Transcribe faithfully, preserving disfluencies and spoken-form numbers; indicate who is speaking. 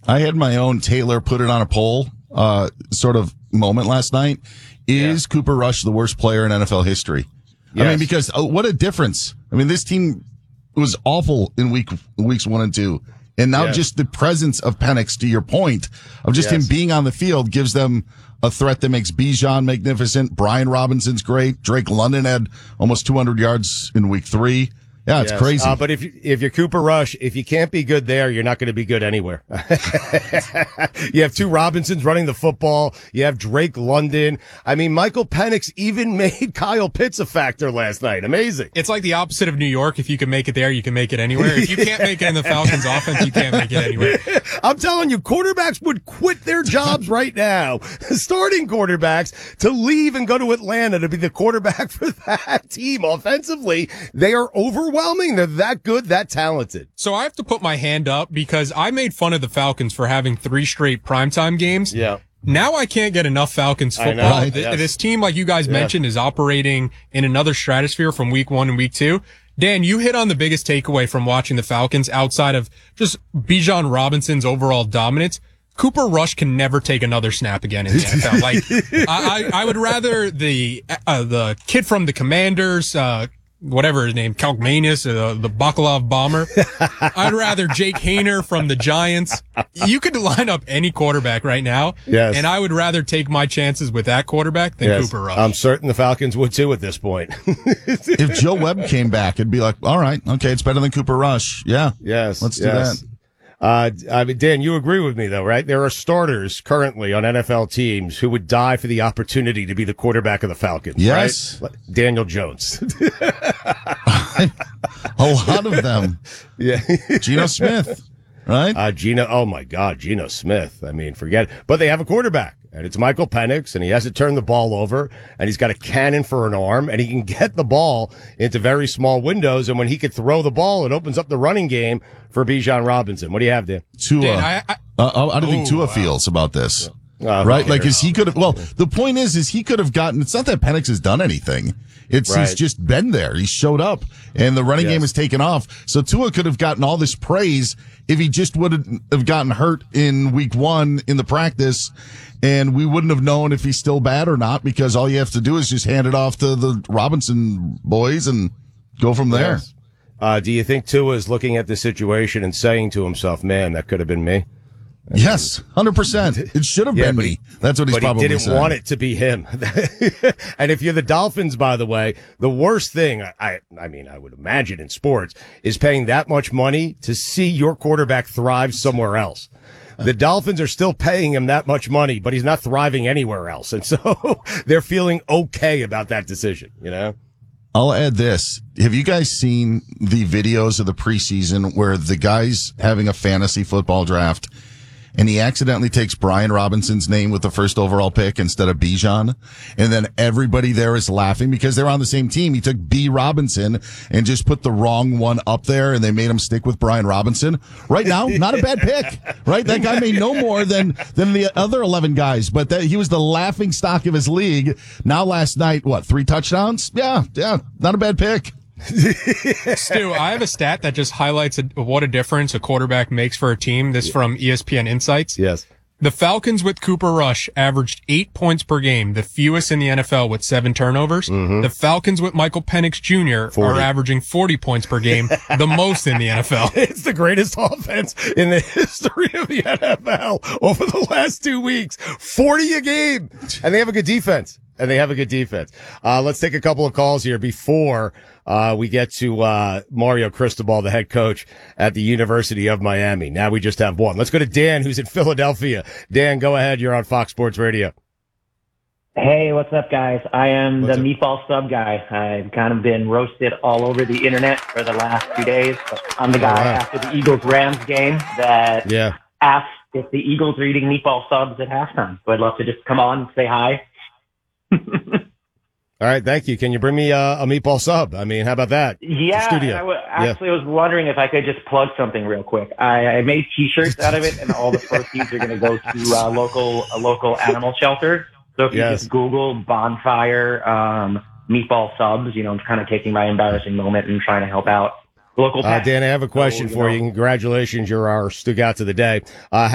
Speaker 1: I had my own Taylor put it on a poll, uh, sort of moment last night. Is yeah. Cooper Rush the worst player in N F L history? Yes. I mean, because oh, what a difference. I mean, this team was awful in week weeks one and two. And now yes. just the presence of Penix, to your point, of just yes. him being on the field gives them a threat that makes Bijan magnificent. Brian Robinson's great. Drake London had almost two hundred yards in week three. Yeah, it's
Speaker 2: yes.
Speaker 1: crazy.
Speaker 2: Uh, but if you, if you're Cooper Rush, if you can't be good there, you're not going to be good anywhere. You have two Robinsons running the football. You have Drake London. I mean, Michael Penix even made Kyle Pitts a factor last night. Amazing.
Speaker 3: It's like the opposite of New York. If you can make it there, you can make it anywhere. If you can't make it in the Falcons offense, you can't make it anywhere.
Speaker 2: I'm telling you, quarterbacks would quit their jobs right now, starting quarterbacks, to leave and go to Atlanta to be the quarterback for that team. Offensively, they are overwhelming. They're that good, that talented.
Speaker 3: So I have to put my hand up because I made fun of the Falcons for having three straight primetime games.
Speaker 2: Yeah.
Speaker 3: Now I can't get enough Falcons football.
Speaker 2: I know,
Speaker 3: Th-
Speaker 2: yes.
Speaker 3: This team, like you guys yes. mentioned, is operating in another stratosphere from week one and week two. Dan, you hit on the biggest takeaway from watching the Falcons outside of just Bijan Robinson's overall dominance. Cooper Rush can never take another snap again in the N F L. Like, I, I, I would rather the, uh, the kid from the Commanders, uh, whatever his name, Kalkmanius, uh, the Bakalov bomber. I'd rather Jake Hayner from the Giants. You could line up any quarterback right now.
Speaker 2: Yes.
Speaker 3: And I would rather take my chances with that quarterback than
Speaker 2: yes.
Speaker 3: Cooper Rush.
Speaker 2: I'm certain the Falcons would too at this point.
Speaker 1: If Joe Webb came back, it'd be like, all right, okay, it's better than Cooper Rush. Yeah.
Speaker 2: Yes.
Speaker 1: Let's
Speaker 2: yes.
Speaker 1: do that.
Speaker 2: Uh, I mean, Dan, you agree with me though, right? There are starters currently on N F L teams who would die for the opportunity to be the quarterback of the Falcons.
Speaker 1: Yes.
Speaker 2: Right? Daniel Jones.
Speaker 1: A lot of them.
Speaker 2: Yeah.
Speaker 1: Geno Smith, right?
Speaker 2: Uh, Geno, oh my God, Geno Smith. I mean, forget it. But they have a quarterback. And it's Michael Penix, and he has to turn the ball over, and he's got a cannon for an arm, and he can get the ball into very small windows, and when he could throw the ball, it opens up the running game for Bijan Robinson. What do you have, Dan?
Speaker 1: Tua.
Speaker 3: Dan, I, I,
Speaker 1: uh, I don't think
Speaker 3: ooh,
Speaker 1: Tua
Speaker 3: wow.
Speaker 1: feels about this.
Speaker 2: Uh,
Speaker 1: right? Like, is he could have, well, the point is, is he could have gotten, it's not that Penix has done anything. It's,
Speaker 2: right.
Speaker 1: he's just been there. He showed up and the running
Speaker 2: yes.
Speaker 1: game has taken off. So Tua could have gotten all this praise if he just would have gotten hurt in week one in the practice. And we wouldn't have known if he's still bad or not, because all you have to do is just hand it off to the Robinson boys and go from there.
Speaker 2: Yes. Uh, do you think Tua is looking at the situation and saying to himself, man, that could have been me?
Speaker 1: I yes, one hundred percent. It should have
Speaker 2: yeah,
Speaker 1: been me.
Speaker 2: He,
Speaker 1: That's what he's
Speaker 2: but
Speaker 1: probably
Speaker 2: he didn't
Speaker 1: saying.
Speaker 2: want it to be him. And if you're the Dolphins, by the way, the worst thing, I, I mean, I would imagine in sports, is paying that much money to see your quarterback thrive somewhere else. The Dolphins are still paying him that much money, but he's not thriving anywhere else. And so they're feeling okay about that decision, you know?
Speaker 1: I'll add this. Have you guys seen the videos of the preseason where the guy's having a fantasy football draft and he accidentally takes Brian Robinson's name with the first overall pick instead of Bijan, and then everybody there is laughing because they're on the same team? He took B Robinson and just put the wrong one up there, and they made him stick with Brian Robinson. Right now, not a bad pick, right? That guy made no more than than the other eleven guys, but that, he was the laughing stock of his league. Now, last night, what, three touchdowns? Yeah, yeah, not a bad pick.
Speaker 3: Stu, I have a stat that just highlights a, what a difference a quarterback makes for a team. This from E S P N Insights.
Speaker 2: Yes.
Speaker 3: The Falcons with Cooper Rush averaged eight points per game, the fewest in the N F L with seven turnovers. Mm-hmm. The Falcons with Michael Penix Junior forty. Are averaging forty points per game, the most in the N F L.
Speaker 2: It's the greatest offense in the history of the N F L over the last two weeks. forty a game. And they have a good defense. And they have a good defense. Uh, let's take a couple of calls here before uh we get to uh Mario Cristobal, the head coach at the University of Miami. Now we just have one. Let's go to Dan, who's in Philadelphia. Dan, go ahead. You're on Fox Sports Radio.
Speaker 4: Hey, what's up, guys? I am
Speaker 2: What's
Speaker 4: the
Speaker 2: up?
Speaker 4: meatball sub guy. I've kind of been roasted all over the internet for the last two days. But I'm the guy
Speaker 2: Oh, wow.
Speaker 4: after the Eagles-Rams game that
Speaker 2: Yeah.
Speaker 4: asked if the Eagles are eating meatball subs at halftime. So I'd love to just come on and say hi.
Speaker 2: All right, thank you. Can you bring me uh, a meatball sub? I mean, how about that?
Speaker 4: Yeah,
Speaker 2: The studio.
Speaker 4: and I w- actually was wondering if I could just plug something real quick. I, I made T-shirts out of it, and all the proceeds are going to go to uh, local a local animal shelter. So if you
Speaker 2: Yes.
Speaker 4: just Google bonfire um, meatball subs, you know, I'm kind of taking my embarrassing moment and trying to help out local.
Speaker 2: Uh, Dan, I have a question
Speaker 4: So, you
Speaker 2: for
Speaker 4: know,
Speaker 2: you. Congratulations, you're our Stu Out of the day. Uh,